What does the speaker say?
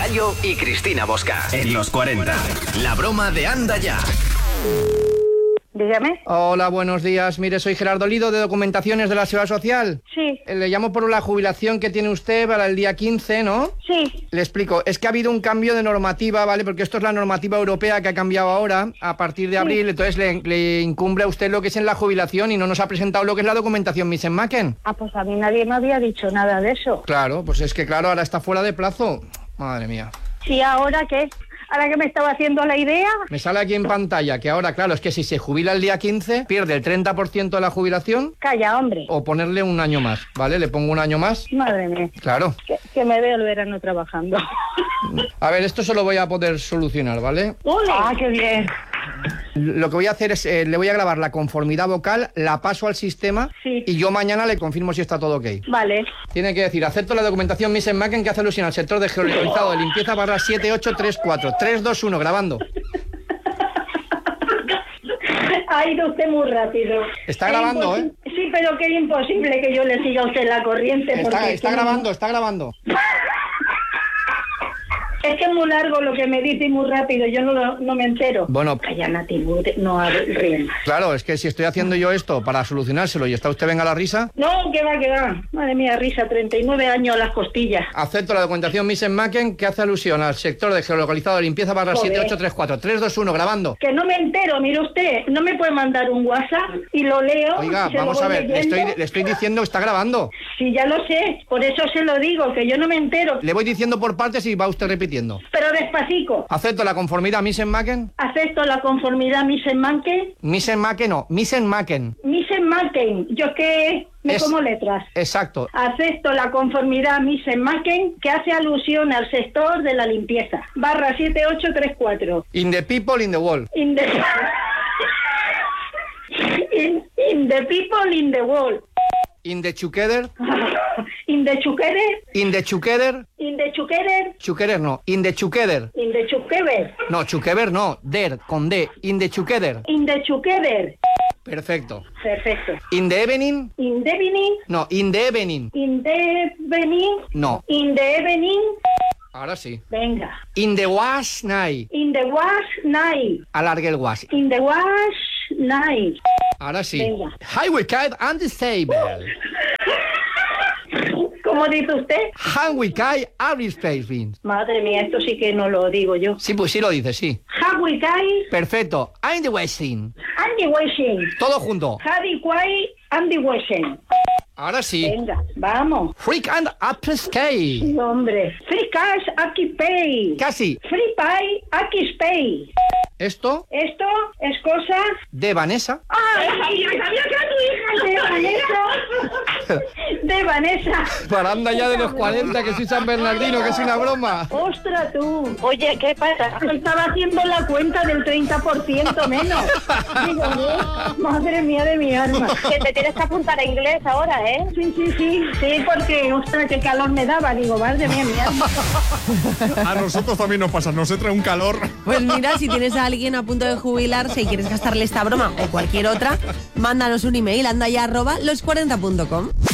Pelayo y Cristina Bosca. En los 40. La broma de Anda Ya. Dígame. Hola, buenos días. Mire, soy Gerardo Lido de Documentaciones de la Seguridad Social. Sí. Le llamo por la jubilación que tiene usted para el día 15, ¿no? Sí. Le explico. Es que ha habido un cambio de normativa, ¿vale? Porque esto es la normativa europea que ha cambiado ahora, a partir de abril. Entonces le incumbe a usted lo que es en la jubilación y no nos ha presentado lo que es la documentación Misen-Macken. Ah, pues a mí nadie me había dicho nada de eso. Claro, pues es que claro, ahora está fuera de plazo. Madre mía. Sí, ¿ahora qué? ¿Ahora que me estaba haciendo la idea? Me sale aquí en pantalla que ahora, claro, es que si se jubila el día 15, pierde el 30% de la jubilación. Calla, hombre. O ponerle un año más, ¿vale? Le pongo un año más. Madre mía. Claro. Que me veo el verano trabajando. A ver, esto se lo voy a poder solucionar, ¿vale? ¡Ole! ¡Ah, qué bien! Lo que voy a hacer es, le voy a grabar la conformidad vocal, la paso al sistema y yo mañana le confirmo si está todo ok. Vale. Tiene que decir, acepto la documentación Misen-Macken que hace alusión al sector de geolocalizado de limpieza barra 7834. 3, 2, 1, grabando. Ha ido usted muy rápido. Está grabando, ¿eh? Sí, pero que es imposible que yo le siga a usted la corriente. Está grabando. Es que es muy largo lo que me dice y muy rápido, yo no me entero. Bueno. Calla, Nati, no ríes más. Claro, es que si estoy haciendo yo esto para solucionárselo y está usted venga a la risa... No, que va. Madre mía, risa, 39 años a las costillas. Acepto la documentación Misen-Macken que hace alusión al sector de geolocalizado de limpieza barra 7834. 3, 2, 1, grabando. Que no me entero, mire usted, no me puede mandar un WhatsApp y lo leo. Oiga, vamos a ver, le estoy diciendo que está grabando. Sí, ya lo sé, por eso se lo digo, que yo no me entero. Le voy diciendo por partes y va usted repitiendo. Pero despacito. ¿Acepto la conformidad Misen-Macken? ¿Acepto la conformidad Misen-Macken? Misen-Macken no, Misen-Macken. Misen-Macken, yo que me como letras. Exacto. Acepto la conformidad Misen-Macken que hace alusión al sector de la limpieza. Barra 7834. In the people, in the world. In the people, in the world. In the together. In the together. In the together. In the together. Together no, in the together. In the together. No, together no, der, con D. In the together. In the together. Perfecto. In the evening. In the evening. No, in the evening. In the evening. No. In the evening. Ahora sí. Venga. In the wash night. In the wash night. Alargue el wash. In the wash night. Ahora sí. Venga. Highway kite and disable. ¿Cómo dice usted? Highway kite and disable. Madre mía, esto sí que no lo digo yo. Sí, pues sí lo dice, sí. Highway kite. Perfecto. I'm the washing. And the washing. Todo junto. Highway kite and the washing. Ahora sí. Venga, vamos. Freak and up skate. Sí, hombre. Free cash, aquí pay. Casi. Free pay, aquí pay. Esto es cosa de Vanessa. ¡Ay! ¡Sabía que era tu hija! De Vanessa. Para Anda Ya de los 40, que soy San Bernardino, que es una broma. ¡Ostras tú! Oye, ¿qué pasa? Estaba haciendo la cuenta del 30% menos. Digo, madre mía de mi alma. Que te tienes que apuntar a inglés ahora, ¿eh? Sí, porque, ostras, qué calor me daba. Digo, madre mía, mi alma. A nosotros también nos pasa, nos entra un calor. Pues mira, si tienes a alguien a punto de jubilarse y quieres gastarle esta broma o cualquier otra, mándanos un email, andaya@los40.com.